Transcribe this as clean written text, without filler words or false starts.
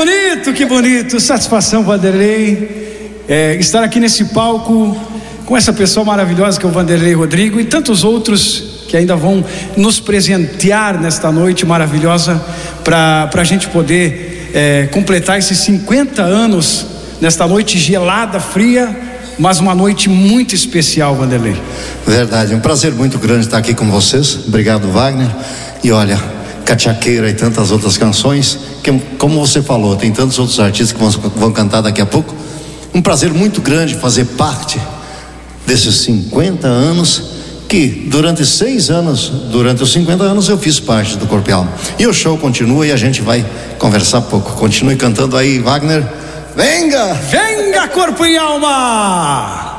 que bonito. Satisfação, Vanderlei, estar aqui nesse palco com essa pessoa maravilhosa que é o Vanderlei Rodrigo e tantos outros que ainda vão nos presentear nesta noite maravilhosa para a gente poder completar esses 50 anos nesta noite gelada, fria, mas uma noite muito especial, Vanderlei. Verdade, é um prazer muito grande estar aqui com vocês. Obrigado, Wagner. E olha, Cachaqueira e tantas outras canções que, como você falou, tem tantos outros artistas que vão cantar daqui a pouco. Um prazer muito grande fazer parte desses 50 anos que durante 6 anos, durante os 50 anos eu fiz parte do Corpo e Alma. E o show continua e a gente vai conversar pouco. Continue cantando aí, Wagner. Venga! Venga, Corpo e Alma!